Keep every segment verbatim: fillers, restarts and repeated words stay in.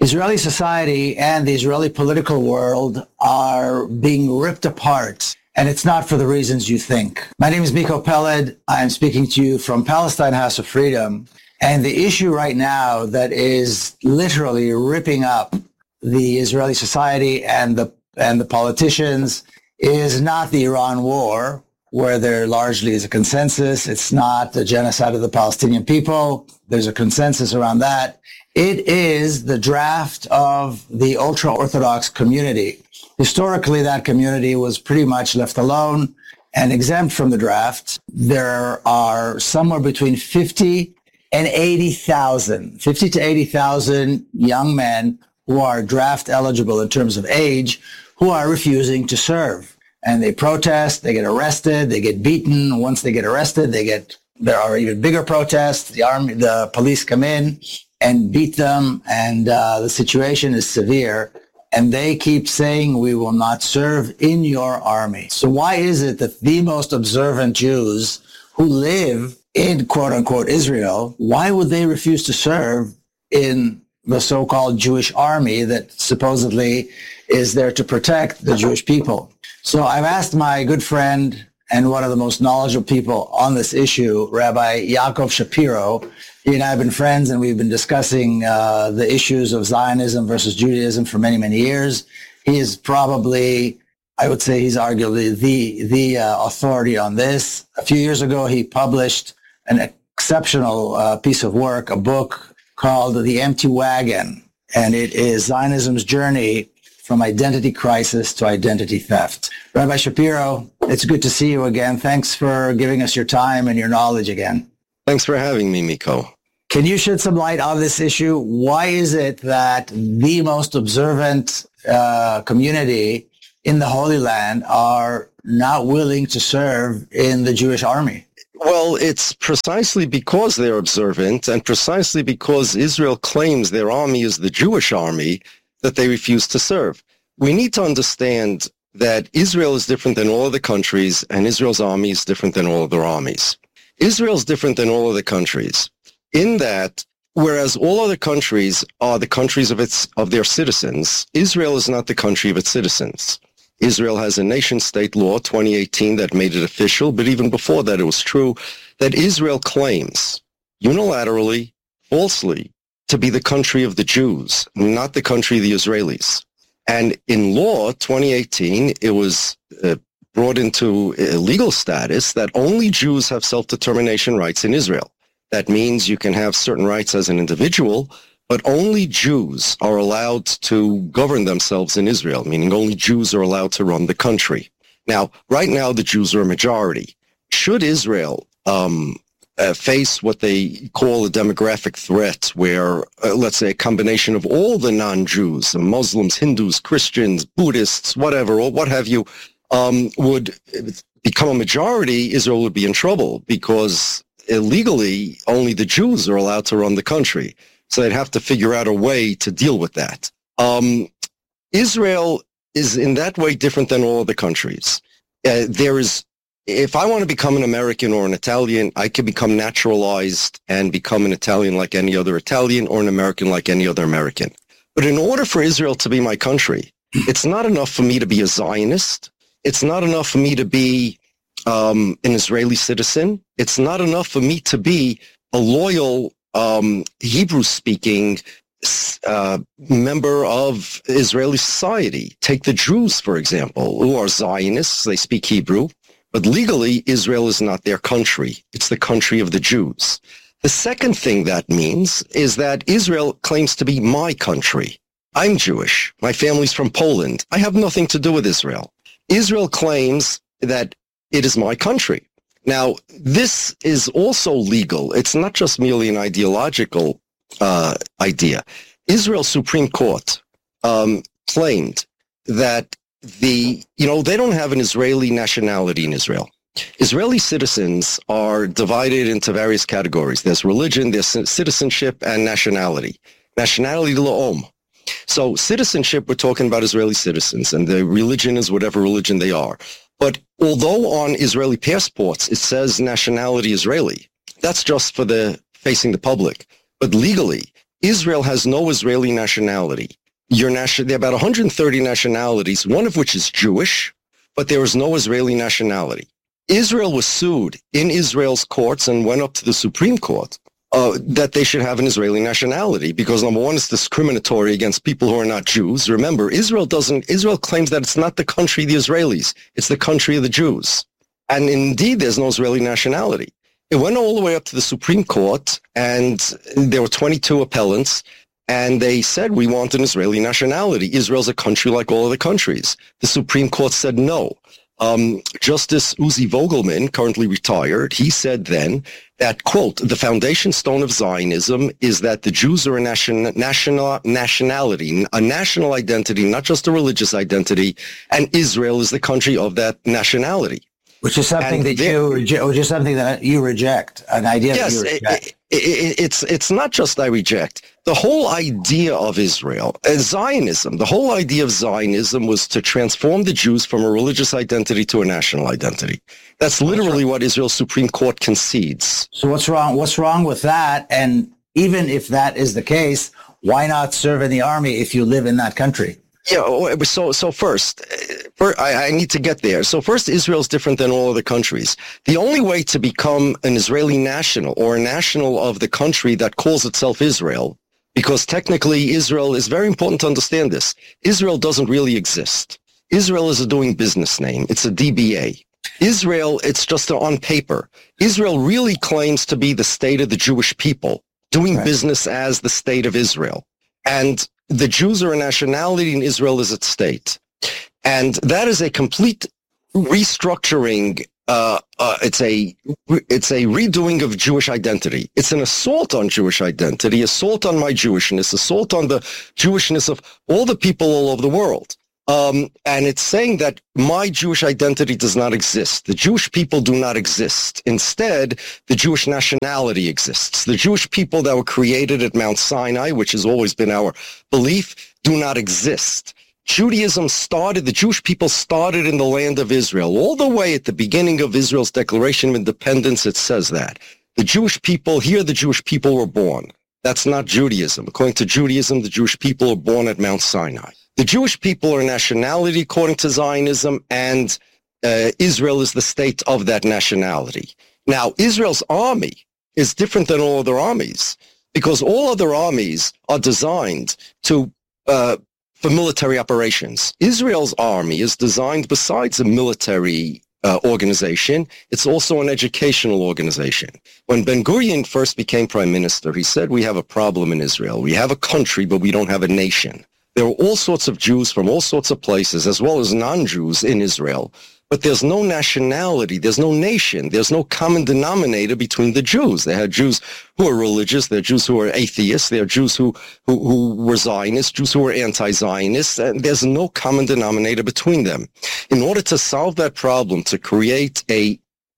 Israeli society and the Israeli political world are being ripped apart, and it's not for the reasons you think. My name is Miko Peled. I'm speaking to you from Palestine House of Freedom. And the issue right now that is literally ripping up the Israeli society and the and the politicians is not the Iran war, where there largely is a consensus. It's not the genocide of the Palestinian people. There's a consensus around that. It is the draft of the ultra-Orthodox community. Historically, that community was pretty much left alone and exempt from the draft. There are somewhere between fifty and eighty thousand, fifty to eighty thousand young men who are draft eligible in terms of age, who are refusing to serve. And they protest, they get arrested, they get beaten. Once they get arrested, they get, there are even bigger protests. The army, the police come in and beat them, and uh, the situation is severe. And they keep saying, we will not serve in your army. So why is it that the most observant Jews who live in quote-unquote Israel, why would they refuse to serve in the so-called Jewish army that supposedly is there to protect the Jewish people? So I've asked my good friend and one of the most knowledgeable people on this issue, Rabbi Yaakov Shapiro. He and I have been friends, and we've been discussing uh, the issues of Zionism versus Judaism for many, many years. He is probably, I would say he's arguably the, the uh, authority on this. A few years ago, he published an exceptional uh, piece of work, a book called The Empty Wagon, and it is Zionism's journey from identity crisis to identity theft. Rabbi Shapiro, it's good to see you again. Thanks for giving us your time and your knowledge again. Thanks for having me, Miko. Can you shed some light on this issue? Why is it that the most observant uh, community in the Holy Land are not willing to serve in the Jewish army? Well, it's precisely because they're observant and precisely because Israel claims their army is the Jewish army that they refuse to serve. We need to understand that Israel is different than all other countries, and Israel's army is different than all other armies. Israel's different than all other countries in that, whereas all other countries are the countries of its of their citizens, Israel is not the country of its citizens. Israel has a nation-state law, twenty eighteen, that made it official, but even before that it was true, that Israel claims unilaterally, falsely, to be the country of the Jews, not the country of the Israelis. And in law, twenty eighteen, it was uh, brought into a legal status that only Jews have self-determination rights in Israel. That means you can have certain rights as an individual, but only Jews are allowed to govern themselves in Israel, meaning only Jews are allowed to run the country. Now, right now, the Jews are a majority. Should Israel um, uh, face what they call a demographic threat, where, uh, let's say, a combination of all the non-Jews, Muslims, Hindus, Christians, Buddhists, whatever, or what have you, um, would become a majority, Israel would be in trouble because illegally only the Jews are allowed to run the country. So they'd have to figure out a way to deal with that. Um, Israel is in that way different than all other countries. Uh, there is, if I want to become an American or an Italian, I can become naturalized and become an Italian like any other Italian or an American like any other American. But in order for Israel to be my country, it's not enough for me to be a Zionist. It's not enough for me to be um, an Israeli citizen. It's not enough for me to be a loyal um, Hebrew-speaking uh, member of Israeli society. Take the Jews, for example, who are Zionists. They speak Hebrew. But legally, Israel is not their country. It's the country of the Jews. The second thing that means is that Israel claims to be my country. I'm Jewish. My family's from Poland. I have nothing to do with Israel. Israel claims that it is my country. Now, this is also legal. It's not just merely an ideological uh, idea. Israel's Supreme Court um, claimed that the, you know, they don't have an Israeli nationality in Israel. Israeli citizens are divided into various categories. There's religion, there's citizenship, and nationality. Nationality, la'om. So citizenship, we're talking about Israeli citizens, and the religion is whatever religion they are. But although on Israeli passports it says nationality Israeli, that's just for the facing the public. But legally, Israel has no Israeli nationality. Your nation, there are about one hundred thirty nationalities, one of which is Jewish, but there is no Israeli nationality. Israel was sued in Israel's courts and went up to the Supreme Court uh, that they should have an Israeli nationality because, number one, it's discriminatory against people who are not Jews. Remember, Israel doesn't, Israel claims that it's not the country of the Israelis. It's the country of the Jews. And indeed, there's no Israeli nationality. It went all the way up to the Supreme Court, and there were twenty-two appellants, and they said, we want an Israeli nationality. Israel's a country like all other countries. The Supreme Court said no. Um, Justice Uzi Vogelman, currently retired, he said then that, quote, the foundation stone of Zionism is that the Jews are a nation, national nationality, a national identity, not just a religious identity, and Israel is the country of that nationality. Which is something and that you reject, which is something that you reject, an idea yes, that you reject. It, it, it's it's not just I reject. The whole idea of Israel, uh, Zionism, the whole idea of Zionism was to transform the Jews from a religious identity to a national identity. That's literally what Israel's Supreme Court concedes. So what's wrong? What's wrong with that? And even if that is the case, why not serve in the army if you live in that country? Yeah, so so first, first I, I need to get there. So first, Israel is different than all other countries. The only way to become an Israeli national or a national of the country that calls itself Israel, because technically Israel is very important to understand this. Israel doesn't really exist. Israel is a doing business name. It's a D B A. Israel, it's just on paper. Israel really claims to be the state of the Jewish people, doing right. business as the state of Israel. And the Jews are a nationality and Israel is its state. And that is a complete restructuring. Uh, uh, it's a, it's a redoing of Jewish identity. It's an assault on Jewish identity, assault on my Jewishness, assault on the Jewishness of all the people all over the world. Um, and it's saying that my Jewish identity does not exist. The Jewish people do not exist. Instead, the Jewish nationality exists. The Jewish people that were created at Mount Sinai, which has always been our belief, do not exist. Judaism started, the Jewish people started in the land of Israel. All the way at the beginning of Israel's Declaration of Independence, it says that. The Jewish people, here the Jewish people were born. That's not Judaism. According to Judaism, the Jewish people were born at Mount Sinai. The Jewish people are a nationality according to Zionism, and uh, Israel is the state of that nationality. Now, Israel's army is different than all other armies because all other armies are designed to uh, for military operations. Israel's army is designed, besides a military uh, organization, it's also an educational organization. When Ben-Gurion first became prime minister, he said, we have a problem in Israel. We have a country, but we don't have a nation. There are all sorts of Jews from all sorts of places, as well as non-Jews in Israel. But there's no nationality, there's no nation, there's no common denominator between the Jews. There are Jews who are religious, there are Jews who are atheists, there are Jews who, who, who were Zionists, Jews who were anti-Zionists, and there's no common denominator between them. In order to solve that problem, to create a,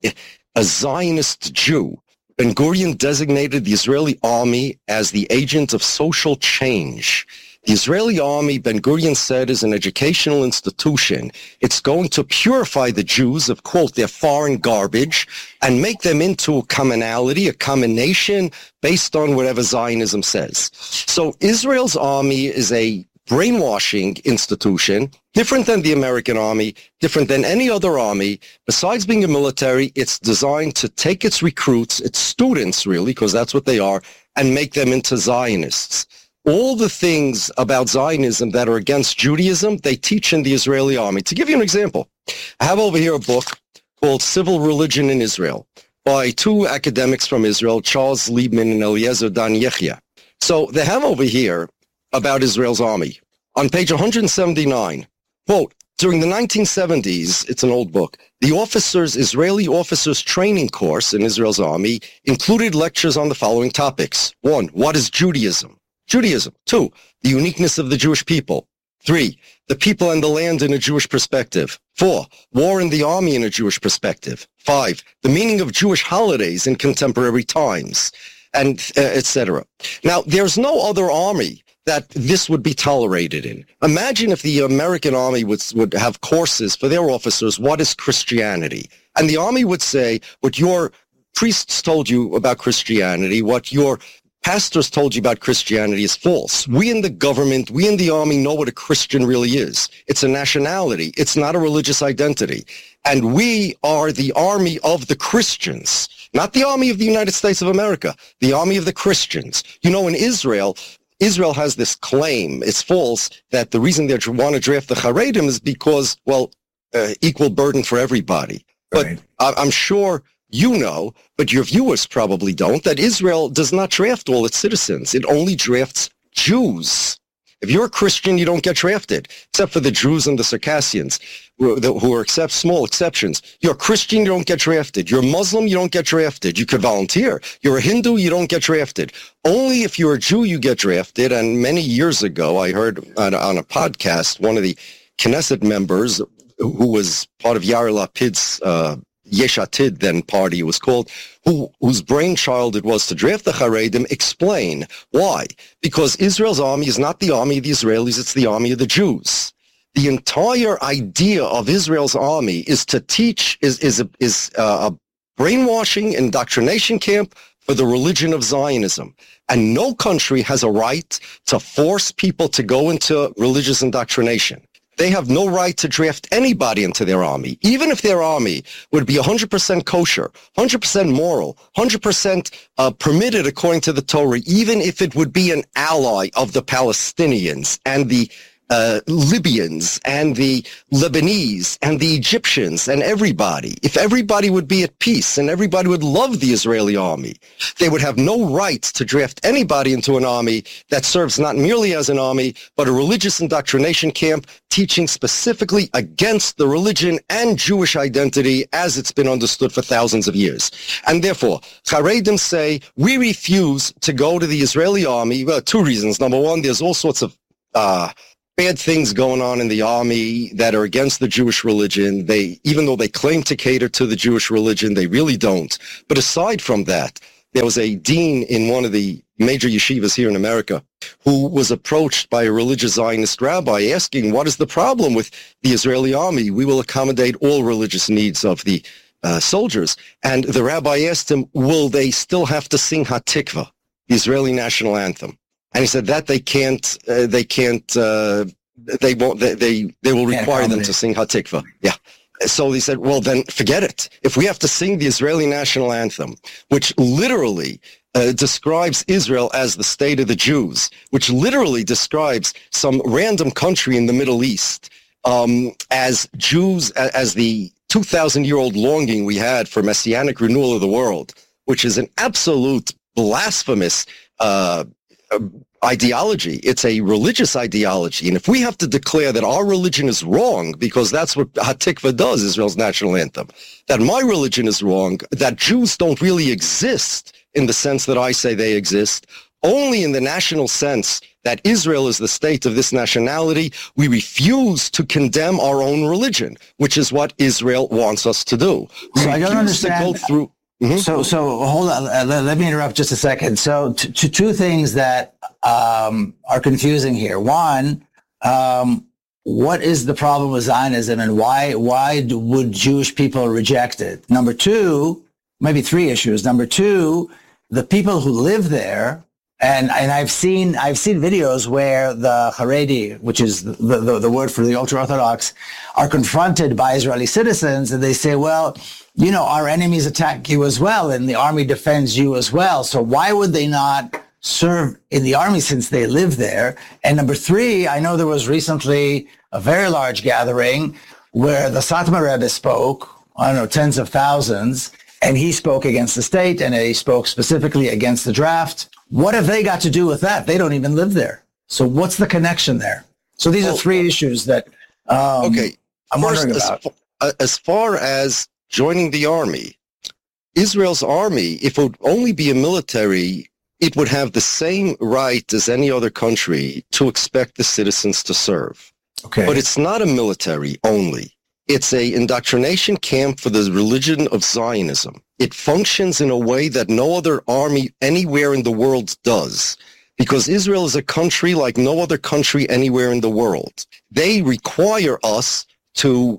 a Zionist Jew, Ben-Gurion designated the Israeli army as the agent of social change. The Israeli army, Ben-Gurion said, is an educational institution. It's going to purify the Jews of, quote, their foreign garbage and make them into a commonality, a common nation, based on whatever Zionism says. So Israel's army is a brainwashing institution, different than the American army, different than any other army. Besides being a military, it's designed to take its recruits, its students, really, because that's what they are, and make them into Zionists. All the things about Zionism that are against Judaism, they teach in the Israeli army. To give you an example, I have over here a book called Civil Religion in Israel by two academics from Israel, Charles Liebman and Eliezer Dan Yechia. So they have over here about Israel's army. On page one hundred seventy-nine, quote, during the nineteen seventies, it's an old book, the officers, Israeli officers training course in Israel's army included lectures on the following topics. One, what is Judaism? Judaism. Two, the uniqueness of the Jewish people. Three, the people and the land in a Jewish perspective. Four, war in the army in a Jewish perspective. Five, the meaning of Jewish holidays in contemporary times, and uh, et cetera. Now, there's no other army that this would be tolerated in. Imagine if the American army would, would have courses for their officers, what is Christianity? And the army would say, what your priests told you about Christianity, what your pastors told you about Christianity is false. We in the government, we in the army know what a Christian really is. It's a nationality. It's not a religious identity. And we are the army of the Christians, not the army of the United States of America, the army of the Christians. You know, in Israel, Israel has this claim, it's false, that the reason they want to draft the Haredim is because, well, uh, equal burden for everybody. Right. But I'm sure you know, but your viewers probably don't, that Israel does not draft all its citizens. It only drafts Jews. If you're a Christian, you don't get drafted, except for the Druze and the Circassians, who, who are except small exceptions. You're a Christian, you don't get drafted. You're a Muslim, you don't get drafted. You could volunteer. You're a Hindu, you don't get drafted. Only if you're a Jew, you get drafted. And many years ago, I heard on, on a podcast, one of the Knesset members, who was part of Yair Lapid's uh, Yesh Atid, then party it was called, who, whose brainchild it was to draft the Haredim, explain why. Because Israel's army is not the army of the Israelis, it's the army of the Jews. The entire idea of Israel's army is to teach, is, is, a, is a brainwashing, indoctrination camp for the religion of Zionism. And no country has a right to force people to go into religious indoctrination. They have no right to draft anybody into their army, even if their army would be one hundred percent kosher, one hundred percent moral, one hundred percent uh, permitted according to the Torah, even if it would be an ally of the Palestinians and the uh, Libyans and the Lebanese and the Egyptians and everybody. If everybody would be at peace and everybody would love the Israeli army, they would have no right to draft anybody into an army that serves not merely as an army, but a religious indoctrination camp teaching specifically against the religion and Jewish identity as it's been understood for thousands of years. And therefore, Haredim say, we refuse to go to the Israeli army. Well, two reasons. Number one, there's all sorts of uh bad things going on in the army that are against the Jewish religion. They, even though they claim to cater to the Jewish religion, they really don't. But aside from that, there was a dean in one of the major yeshivas here in America who was approached by a religious Zionist rabbi asking, what is the problem with the Israeli army? We will accommodate all religious needs of the uh, soldiers. And the rabbi asked him, will they still have to sing Hatikva, the Israeli national anthem? And he said that they can't, uh, they can't, uh, they won't, they, they, they will require them to sing Hatikva. Yeah. So he said, well, then forget it. If we have to sing the Israeli national anthem, which literally uh, describes Israel as the state of the Jews, which literally describes some random country in the Middle East, um, as Jews, as the two thousand year old longing we had for messianic renewal of the world, which is an absolute blasphemous, uh, Uh, ideology. It's a religious ideology. And if we have to declare that our religion is wrong, because that's what Hatikva does, Israel's national anthem, that my religion is wrong, that Jews don't really exist in the sense that I say they exist, only in the national sense that Israel is the state of this nationality, we refuse to condemn our own religion, which is what Israel wants us to do. We so I don't understand. To go through Mm-hmm. So, so hold on. Uh, let, let me interrupt just a second. So, t- t- two things that um, are confusing here. One, um, what is the problem with Zionism, and why why do, would Jewish people reject it? Number two, maybe three issues. Number two, the people who live there, and and I've seen I've seen videos where the Haredi, which is the the, the word for the ultra orthodox, are confronted by Israeli citizens, and they say, well, you know, our enemies attack you as well, and the army defends you as well. So why would they not serve in the army since they live there? And number three, I know there was recently a very large gathering where the Satmar Rebbe spoke, I don't know, tens of thousands, and he spoke against the state, and he spoke specifically against the draft. What have they got to do with that? They don't even live there. So what's the connection there? So these well, are three issues that um, okay. I'm First, wondering about. As, as far as joining the army, Israel's army, if it would only be a military, it would have the same right as any other country to expect the citizens to serve. Okay. But it's not a military only. It's a indoctrination camp for the religion of Zionism. It functions in a way that no other army anywhere in the world does, because Israel is a country like no other country anywhere in the world. They require us to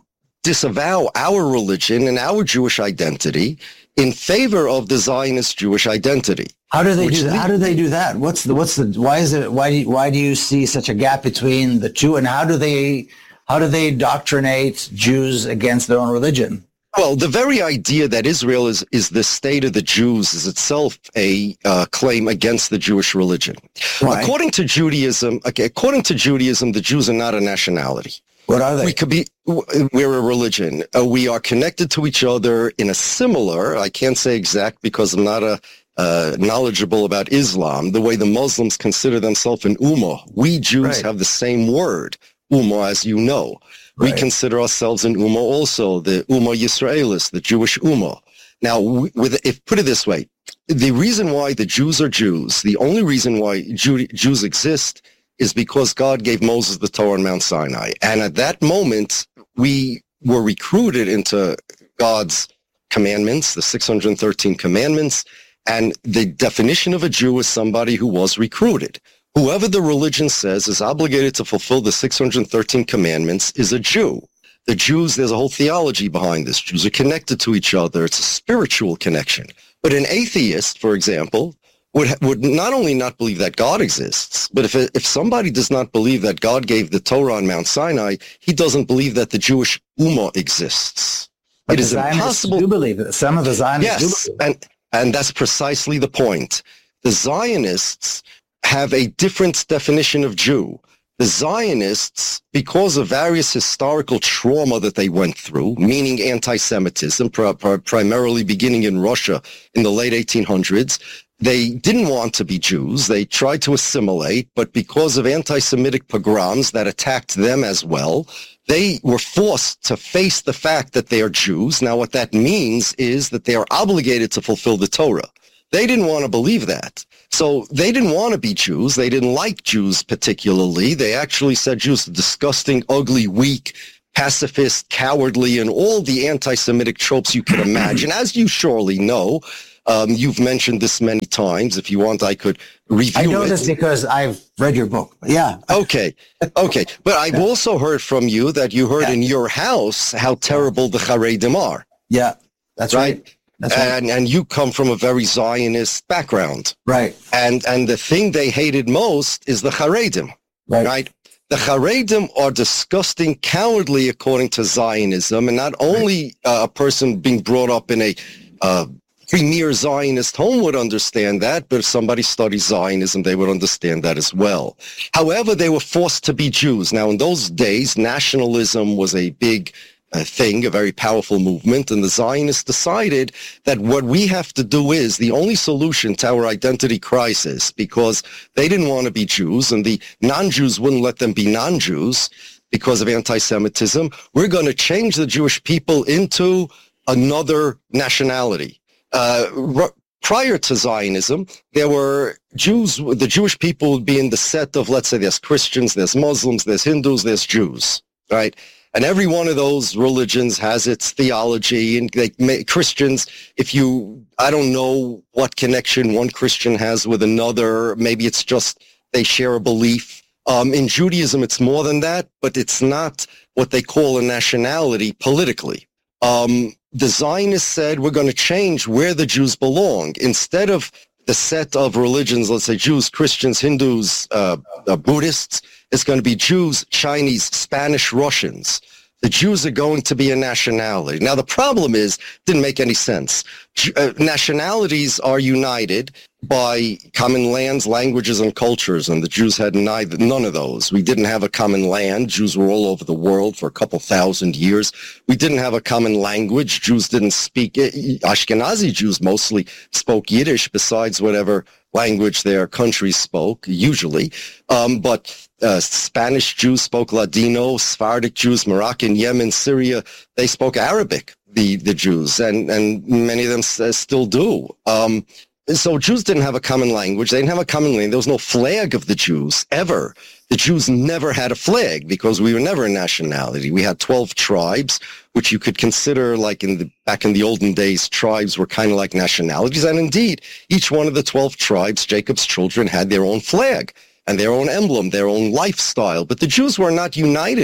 disavow our religion and our Jewish identity in favor of the Zionist Jewish identity. How do they do that? How do they do that? What's the what's the why is it why do you, why do you see such a gap between the two, and how do they how do they indoctrinate Jews against their own religion? Well, the very idea that Israel is is the state of the Jews is itself a uh, claim against the Jewish religion. Why? According to Judaism, okay, according to Judaism, the Jews are not a nationality. What are they? We could be, we're a religion. Uh, we are connected to each other in a similar, I can't say exact because I'm not a, uh, knowledgeable about Islam, the way the Muslims consider themselves an ummah. We Jews Right. have the same word, ummah, as you know. We Right. consider ourselves an ummah also, the ummah Yisraelis, the Jewish ummah. Now, with, if put it this way, the reason why the Jews are Jews, the only reason why Jew, Jews exist is because God gave Moses the Torah on Mount Sinai. And at that moment, we were recruited into God's commandments, the six hundred thirteen commandments. And the definition of a Jew is somebody who was recruited. Whoever the religion says is obligated to fulfill the six hundred thirteen commandments is a Jew. The Jews, there's a whole theology behind this. Jews are connected to each other. It's a spiritual connection. But an atheist, for example, would would not only not believe that God exists, but if if somebody does not believe that God gave the Torah on Mount Sinai, he doesn't believe that the Jewish ummah exists. But It the is Zionists impossible. do believe it. Some of the Zionists do Yes, believe it. and and that's precisely the point. The Zionists have a different definition of Jew. The Zionists, because of various historical trauma that they went through, meaning anti-Semitism, pr- pr- primarily beginning in Russia in the late eighteen hundreds, they didn't want to be Jews. They tried to assimilate, but because of anti-Semitic pogroms that attacked them as well, they were forced to face the fact that they are Jews. Now, what that means is that they are obligated to fulfill the Torah. They didn't want to believe that. So they didn't want to be Jews. They didn't like Jews particularly. They actually said Jews are disgusting, ugly, weak, pacifist, cowardly, and all the anti-Semitic tropes you could imagine. As you surely know, um, you've mentioned this many times. If you want, I could review I know it. this because I've read your book. Yeah. Okay. Okay. But I've also heard from you that you heard Yeah. in your house how terrible the Haredim are. Yeah. That's right. Right. That's right. And, and you come from a very Zionist background. Right. And, and the thing they hated most is the Haredim, Right. right? The Haredim are disgusting, cowardly, according to Zionism. And not only uh, a person being brought up in a uh, premier Zionist home would understand that, but if somebody studies Zionism, they would understand that as well. However, they were forced to be Jews. Now, in those days, nationalism was a big uh, thing, a very powerful movement, and the Zionists decided that what we have to do is the only solution to our identity crisis, because they didn't want to be Jews, and the non-Jews wouldn't let them be non-Jews because of anti-Semitism. We're going to change the Jewish people into another nationality. Uh, r- prior to Zionism, there were Jews, the Jewish people would be in the set of, let's say, there's Christians, there's Muslims, there's Hindus, there's Jews, right? And every one of those religions has its theology, and they may, Christians, if you, I don't know what connection one Christian has with another, maybe it's just they share a belief. Um, in Judaism, it's more than that, but it's not what they call a nationality politically. Um, the Zionists said, we're going to change where the Jews belong. Instead of the set of religions, let's say Jews, Christians, Hindus, uh, uh, Buddhists, it's going to be Jews, Chinese, Spanish, Russians. The Jews are going to be a nationality. Now, the problem is, didn't make any sense. Uh, nationalities are united by common lands, languages, and cultures, and the Jews had neither, none of those. We didn't have a common land. Jews were all over the world for a couple thousand years. We didn't have a common language. Jews didn't speak, Ashkenazi Jews mostly spoke Yiddish besides whatever language their country spoke, usually. Um, but uh, Spanish Jews spoke Ladino, Sephardic Jews, Moroccan, Yemen, Syria, they spoke Arabic, the, the Jews, and, and many of them s- still do. Um, So Jews didn't have a common language. They didn't have a common language. There was no flag of the Jews ever. The Jews never had a flag because we were never a nationality. We had twelve tribes, which you could consider like in the, back in the olden days, tribes were kind of like nationalities. And indeed, each one of the twelve tribes, Jacob's children, had their own flag and their own emblem, their own lifestyle. But the Jews were not united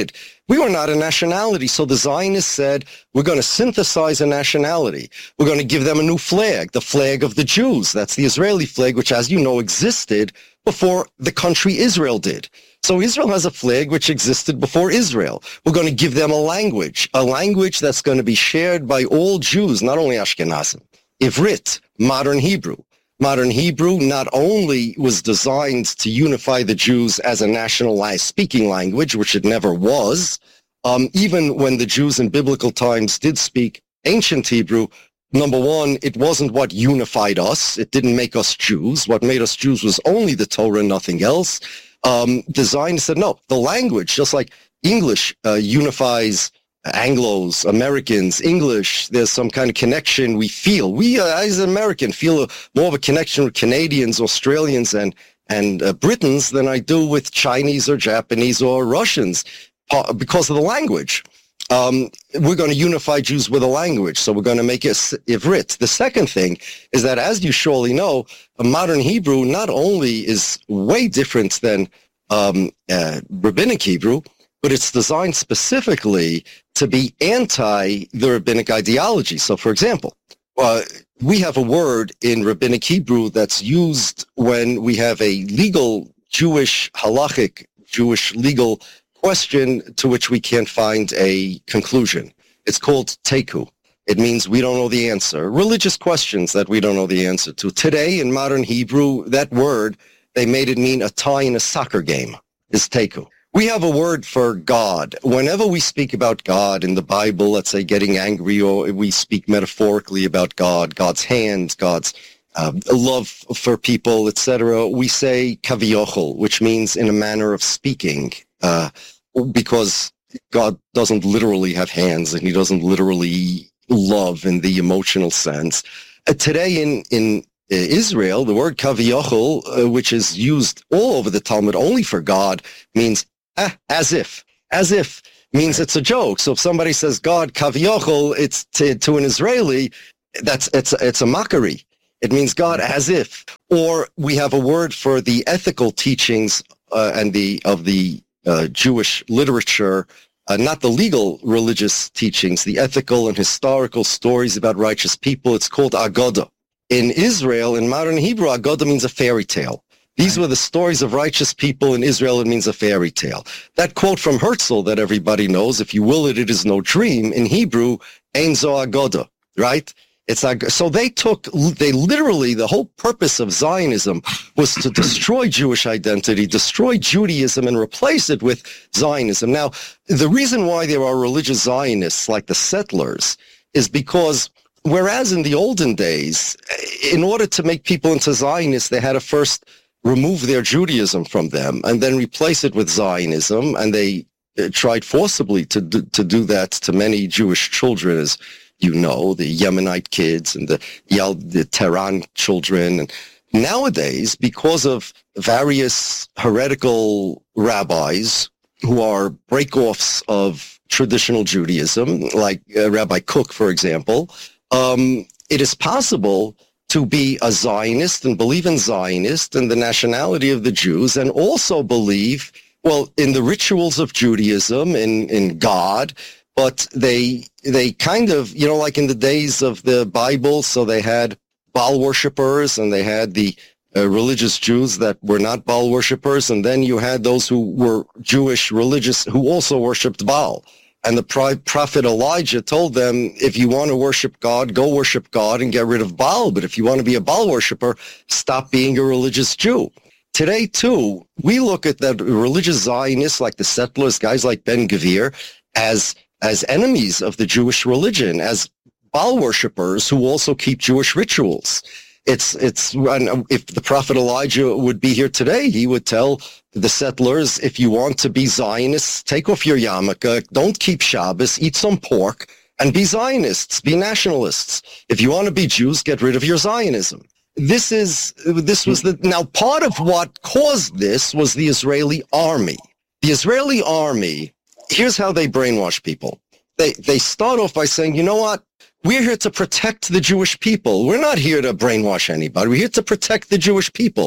We were not a nationality. So the Zionists said, we're going to synthesize a nationality. We're going to give them a new flag, the flag of the Jews. That's the Israeli flag, which, as you know, existed before the country Israel did. So Israel has a flag which existed before Israel. We're going to give them a language, a language that's going to be shared by all Jews, not only Ashkenazim. Ivrit, modern Hebrew. Modern Hebrew not only was designed to unify the Jews as a nationalized speaking language, which it never was, um, even when the Jews in biblical times did speak ancient Hebrew, number one, it wasn't what unified us. It didn't make us Jews. What made us Jews was only the Torah, nothing else. Um, the Zionists said, no, the language, just like English uh, unifies Anglos, Americans, English, there's some kind of connection we feel. We, uh, as an American, feel a, more of a connection with Canadians, Australians, and, and uh, Britons than I do with Chinese or Japanese or Russians uh, because of the language. Um, we're going to unify Jews with a language, so we're going to make it Ivrit. The second thing is that, as you surely know, a modern Hebrew not only is way different than um, uh, Rabbinic Hebrew, but it's designed specifically to be anti the Rabbinic ideology. So, for example, uh, we have a word in Rabbinic Hebrew that's used when we have a legal Jewish, halachic, Jewish legal question to which we can't find a conclusion. It's called teku. It means we don't know the answer. Religious questions that we don't know the answer to. Today, in modern Hebrew, that word, they made it mean a tie in a soccer game, is teku. We have a word for God. Whenever we speak about God in the Bible, let's say getting angry, or we speak metaphorically about God, God's hand, God's uh, love for people, et cetera, we say kaviyochel, which means in a manner of speaking, uh, because God doesn't literally have hands and he doesn't literally love in the emotional sense. Uh, today in, in Israel, the word kaviyochel, uh, which is used all over the Talmud only for God, means Ah, as if, as if means it's a joke. So if somebody says God kaviyochel, it's to, to an Israeli, that's it's it's a mockery. It means God as if. Or we have a word for the ethical teachings uh, and the of the uh, Jewish literature, uh, not the legal religious teachings, the ethical and historical stories about righteous people. It's called Agoda. In Israel, in modern Hebrew, Agoda means a fairy tale. These were the stories of righteous people. In Israel, it means a fairy tale. That quote from Herzl that everybody knows, if you will it, it is no dream, in Hebrew, Ein zo agoda, right? It's ag- So they took, they literally, the whole purpose of Zionism was to destroy Jewish identity, destroy Judaism, and replace it with Zionism. Now, the reason why there are religious Zionists like the settlers is because whereas in the olden days, in order to make people into Zionists, they had to first remove their Judaism from them and then replace it with Zionism. And they uh, tried forcibly to do, to do that to many Jewish children, as you know, the Yemenite kids and the, the Tehran children. And nowadays, because of various heretical rabbis who are breakoffs of traditional Judaism, like uh, Rabbi Kook, for example, um, it is possible to be a Zionist and believe in Zionist and the nationality of the Jews, and also believe, well, in the rituals of Judaism, in, in God, but they they kind of, you know, like in the days of the Bible, so they had Baal worshippers and they had the uh, religious Jews that were not Baal worshippers, and then you had those who were Jewish religious who also worshipped Baal. And the prophet Elijah told them, if you want to worship God, go worship God and get rid of Baal. But if you want to be a Baal worshiper, stop being a religious Jew. Today, too, we look at the religious Zionists like the settlers, guys like Ben Gvir, as, as enemies of the Jewish religion, as Baal worshippers who also keep Jewish rituals. It's, it's, if the prophet Elijah would be here today, he would tell the settlers, if you want to be Zionists, take off your yarmulke, don't keep Shabbos, eat some pork, and be Zionists, be nationalists. If you want to be Jews, get rid of your Zionism. This is, this was the, now part of what caused this was the Israeli army. The Israeli army, here's how they brainwash people. They, they start off by saying, you know what? We're here to protect the Jewish people. We're not here to brainwash anybody. We're here to protect the Jewish people.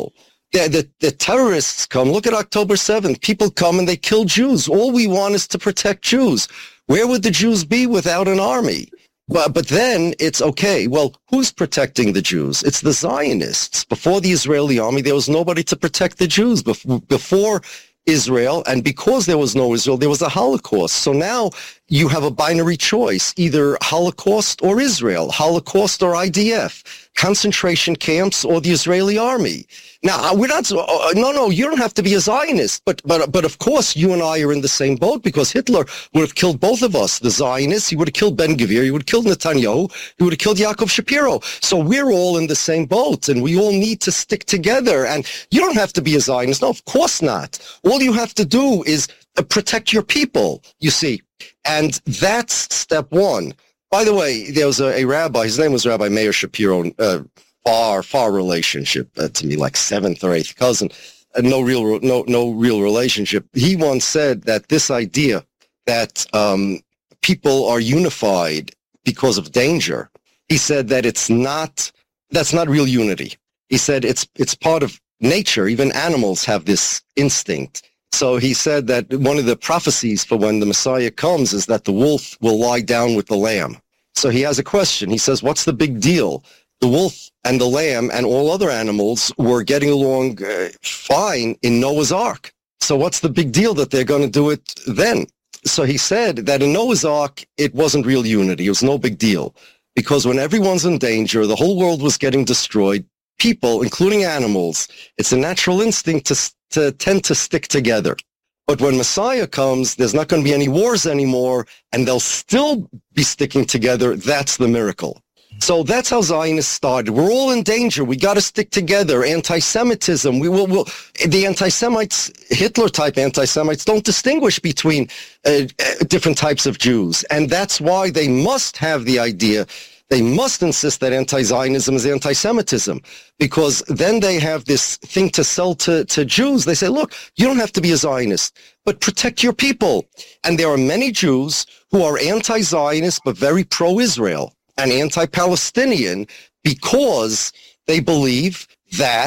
The, the, the terrorists come. Look at October seventh. People come and they kill Jews. All we want is to protect Jews. Where would the Jews be without an army? But, but then it's okay. Well, who's protecting the Jews? It's the Zionists. Before the Israeli army, there was nobody to protect the Jews. Bef- before Israel, and because there was no Israel, there was a Holocaust. So now you have a binary choice, either Holocaust or Israel, Holocaust or I D F, concentration camps or the Israeli army. Now, we're not, uh, no, no, you don't have to be a Zionist, but, but, but of course you and I are in the same boat because Hitler would have killed both of us, the Zionists. He would have killed Ben-Gvir, he would have killed Netanyahu, he would have killed Yaakov Shapiro. So we're all in the same boat and we all need to stick together. And you don't have to be a Zionist. No, of course not. All you have to do is uh, protect your people, you see. And that's step one. By the way, there was a, a rabbi, his name was Rabbi Meir Shapiro, uh, far, far relationship uh, to me, like seventh or eighth cousin, uh, no real, no, no real relationship. He once said that this idea that um, people are unified because of danger, he said that it's not, that's not real unity. He said it's it's part of nature. Even animals have this instinct. So he said that one of the prophecies for when the Messiah comes is that the wolf will lie down with the lamb. So he has a question. He says, what's the big deal? The wolf and the lamb and all other animals were getting along uh, fine in Noah's Ark. So what's the big deal that they're going to do it then? So he said that in Noah's Ark, it wasn't real unity. It was no big deal. Because when everyone's in danger, the whole world was getting destroyed, people, including animals, it's a natural instinct to, to tend to stick together. But when Messiah comes, there's not going to be any wars anymore, and they'll still be sticking together. That's the miracle. So that's how Zionists started. We're all in danger. We got to stick together. Anti-Semitism. We will, will. The anti-Semites, Hitler-type anti-Semites, don't distinguish between uh, different types of Jews. And that's why they must have the idea, they must insist that anti-Zionism is anti-Semitism, because then they have this thing to sell to, to Jews. They say, look, you don't have to be a Zionist, but protect your people. And there are many Jews who are anti-Zionist but very pro-Israel and anti-Palestinian because they believe that